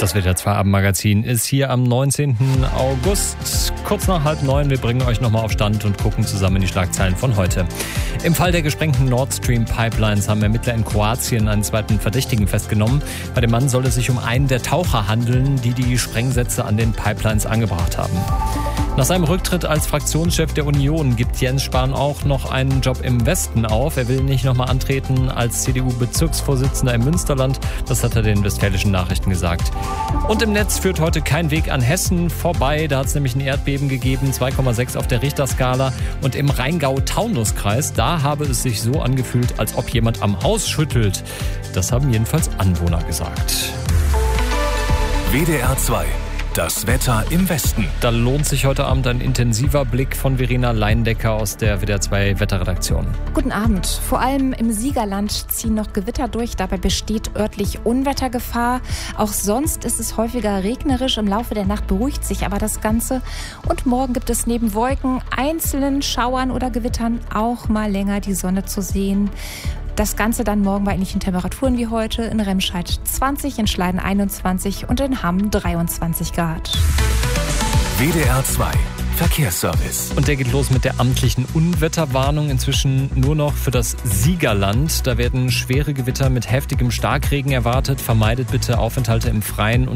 Das WDR 2 Abendmagazin ist hier am 19. August, kurz nach 8:30. Wir bringen euch nochmal auf Stand und gucken zusammen in die Schlagzeilen von heute. Im Fall der gesprengten Nord Stream Pipelines haben Ermittler in Kroatien einen zweiten Verdächtigen festgenommen. Bei dem Mann soll es sich um einen der Taucher handeln, die die Sprengsätze an den Pipelines angebracht haben. Nach seinem Rücktritt als Fraktionschef der Union gibt Jens Spahn auch noch einen Job im Westen auf. Er will nicht nochmal antreten als CDU-Bezirksvorsitzender im Münsterland. Das hat er den Westfälischen Nachrichten gesagt. Und im Netz führt heute kein Weg an Hessen vorbei. Da hat es nämlich ein Erdbeben gegeben, 2,6 auf der Richterskala. Und im Rheingau-Taunus-Kreis, da habe es sich so angefühlt, als ob jemand am Haus schüttelt. Das haben jedenfalls Anwohner gesagt. WDR 2. Das Wetter im Westen. Da lohnt sich heute Abend ein intensiver Blick von Verena Leindecker aus der WDR 2 Wetterredaktion. Guten Abend. Vor allem im Siegerland ziehen noch Gewitter durch. Dabei besteht örtlich Unwettergefahr. Auch sonst ist es häufiger regnerisch. Im Laufe der Nacht beruhigt sich aber das Ganze. Und morgen gibt es neben Wolken, einzelnen Schauern oder Gewittern auch mal länger die Sonne zu sehen. Das Ganze dann morgen bei ähnlichen Temperaturen wie heute. In Remscheid 20, in Schleiden 21 und in Hamm 23 Grad. WDR 2 Verkehrsservice. Und der geht los mit der amtlichen Unwetterwarnung. Inzwischen nur noch für das Siegerland. Da werden schwere Gewitter mit heftigem Starkregen erwartet. Vermeidet bitte Aufenthalte im Freien und